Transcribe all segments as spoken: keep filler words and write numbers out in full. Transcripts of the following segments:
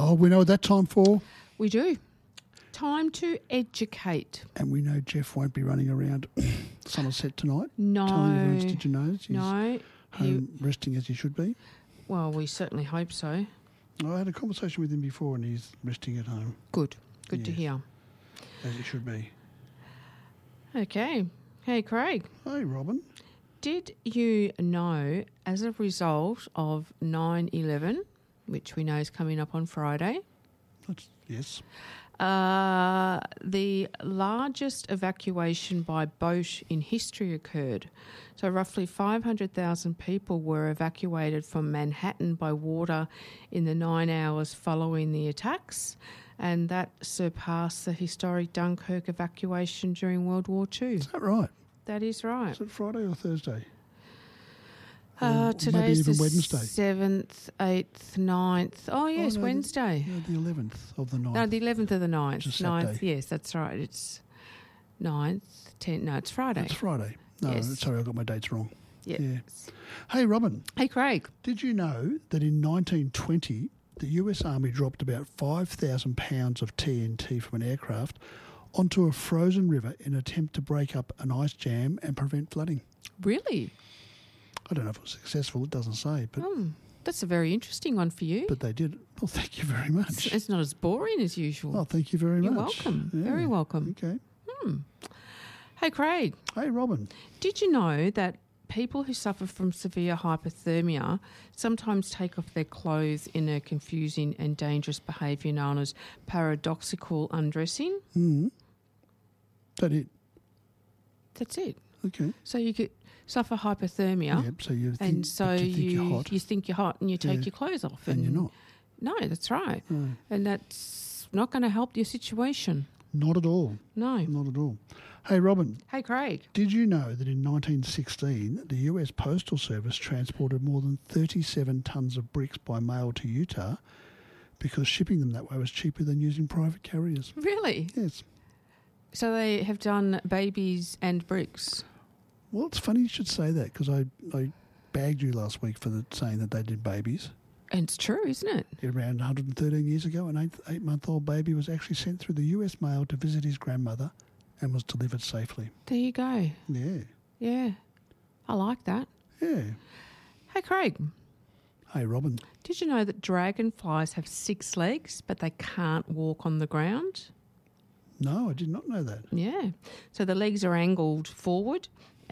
Oh, we know that time for? We do. Time to educate. And we know Jeff won't be running around Somerset tonight. No. Telling everyone, did you know? He's No. home resting as he should be. Well, we certainly hope so. I had a conversation with him before and he's resting at home, Good. Good to Yes. hear. as he should be. Okay. Hey, Craig. Hey, Robin. Did you know, as a result of nine eleven, which we know is coming up on Friday, That's, yes. uh, the largest evacuation by boat in history occurred? So roughly five hundred thousand people were evacuated from Manhattan by water in the nine hours following the attacks, and that surpassed the historic Dunkirk evacuation during World War Two. Is that right? That is right. Is it Friday or Thursday? Uh, Or maybe today's even the Wednesday. seventh, eighth, ninth. Oh, yes, no, the- Wednesday. Yeah, the eleventh of the ninth. No, the eleventh of the ninth. Just ninth, Saturday. yes, that's right. It's ninth, tenth. No, it's Friday. It's Friday. No, Yes. sorry, I got my dates wrong. Yeah. Yeah. Hey, Robin, Hey, Craig. did you know that in nineteen twenty, the U S Army dropped about five thousand pounds of T N T from an aircraft onto a frozen river in an attempt to break up an ice jam and prevent flooding? Really? I don't know if it was successful, it doesn't say, but, Hmm. That's a very interesting one for you. but they did. Well, thank you very much. It's, it's not as boring as usual. Oh, thank you very You're much. welcome. Yeah. Very welcome. Okay. Hey, Craig. Hey, Robin. Did you know that people who suffer from severe hypothermia sometimes take off their clothes in a confusing and dangerous behaviour known as paradoxical undressing? Mm-hmm. That it. That's it. Okay. So you could suffer hypothermia, Yep. So you think, and so but you think you you're hot, you think you're hot, and you take Yeah. your clothes off, and you're not. No, that's right, No, and that's not going to help your situation. not at all. No. Not at all. Hey, Robin. Hey, Craig. Did you know that in nineteen sixteen, the U S Postal Service transported more than thirty-seven tonnes of bricks by mail to Utah because shipping them that way was cheaper than using private carriers? Really? Yes. So they have done babies and bricks. Well, it's funny you should say that because I, I bagged you last week for the, saying that they did babies. And it's true, isn't it? Around one hundred thirteen years ago, an eight, eight-month-old baby was actually sent through the U S mail to visit his grandmother and was delivered safely. There you go. Yeah. Yeah. I like that. Yeah. Hey, Craig. Hey, Robin. Did you know that dragonflies have six legs, but they can't walk on the ground? No, I did not know that. Yeah. So the legs are angled forward,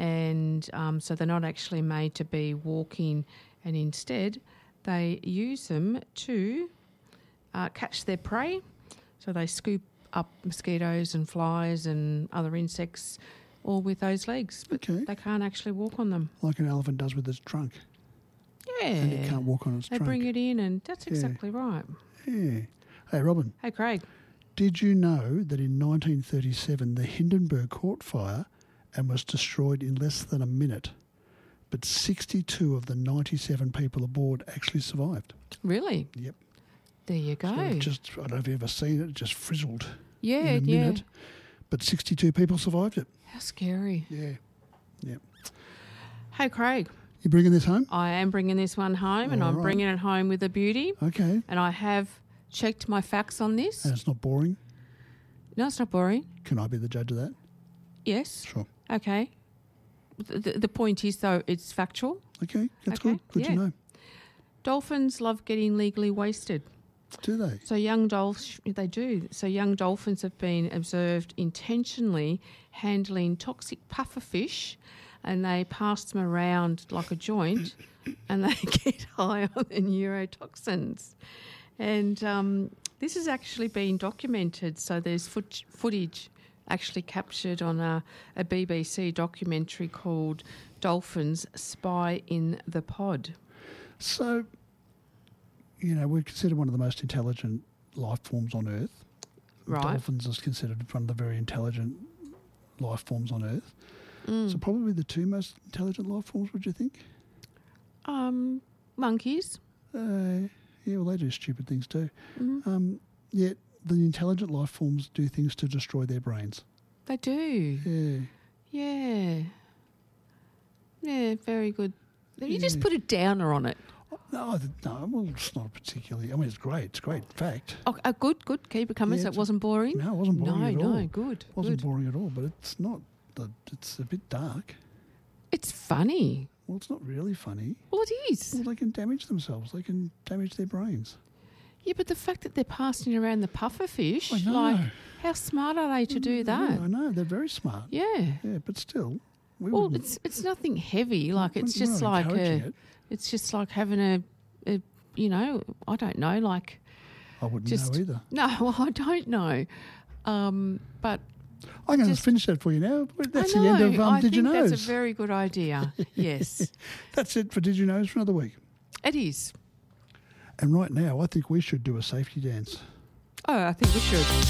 and um, so they're not actually made to be walking, and instead they use them to uh, catch their prey. So they scoop up mosquitoes and flies and other insects all with those legs, but Okay. they can't actually walk on them. Like an elephant does with its trunk. Yeah. And it can't walk on its They trunk. bring it in, and that's Yeah. exactly right. Yeah. Hey, Robin. Hey, Craig. Did you know that in nineteen thirty-seven the Hindenburg caught fire and was destroyed in less than a minute, but sixty-two of the ninety-seven people aboard actually survived? Really? Yep. There you go. So it just, I don't know if you've ever seen it, it just frizzled yeah, in a yeah. minute, but sixty-two people survived it. How scary. Yeah. Yep. Hey, Craig. You bringing this home? I am bringing this one home, and All I'm right. bringing it home with a beauty. Okay. And I have checked my facts on this. And it's not boring? No, it's not boring. Can I be the judge of that? Yes. Sure. Okay. The, the, the point is, though, it's factual. Okay, that's Okay, good. Good yeah. to know. Dolphins love getting legally wasted. Do they? So young dolphins, they do. So young dolphins have been observed intentionally handling toxic pufferfish, and they pass them around like a joint, and they get high on the neurotoxins. And um, this has actually been documented. So there's foot, footage actually captured on a, a B B C documentary called Dolphins Spy in the Pod. So, you know, we're considered one of the most intelligent life forms on Earth. Right. Dolphins is considered one of the very intelligent life forms on Earth. Mm. So probably the two most intelligent life forms, would you think? Um, monkeys. Uh, yeah, well, they do stupid things too. Mhm. Um, yet the intelligent life forms do things to destroy their brains. They do. Yeah. Yeah. Yeah, very good. You just Yeah. put a downer on it. No, I th- no, well, it's not particularly. I mean, it's great. It's a great fact. Oh, uh, good, good. Keep it coming. Yeah, so it it's- wasn't boring. No, it wasn't boring no, at no, all. good, It wasn't good. boring at all, but it's not. The, it's a bit dark. It's funny. Well, it's not really funny. Well, it is. Well, they can damage themselves. They can damage their brains. Yeah, but the fact that they're passing around the pufferfish, I know. like, how smart are they to do that? Yeah, I know. They're very smart. Yeah. Yeah, but still. We Well, wouldn't- it's it's nothing heavy. Like we're- it's we're just not like encouraging a, it. it's just like having a, a, you know, I don't know, like I wouldn't just know either. no, I don't know, um, but I'm going to just- finish that for you now. That's I the end know, of um, I Did You think Know? that's a very good idea. Yes, That's it for Did You Know for another week. it is. And right now, I think we should do a safety dance. Oh, I think we should.